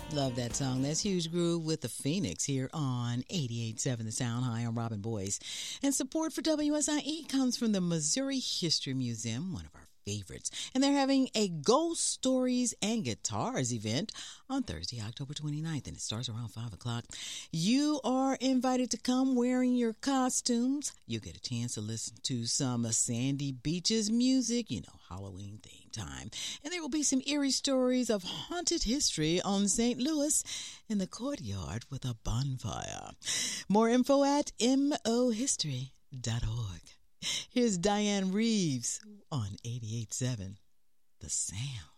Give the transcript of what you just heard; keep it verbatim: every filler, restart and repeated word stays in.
Love that song. That's Huge Groove with the Phoenix here on eighty-eight point seven The Sound. Hi, I'm Robin Boyce. And support for W S I E comes from the Missouri History Museum, one of our favorites. And they're having a Ghost Stories and Guitars event on Thursday, October twenty-ninth, and it starts around five o'clock. You are invited to come wearing your costumes. You get a chance to listen to some Sandy Beach's music, you know, Halloween theme time. And there will be some eerie stories of haunted history on Saint Louis in the courtyard with a bonfire. More info at m o history dot org. Here's Diane Reeves on eighty-eight point seven The Sound.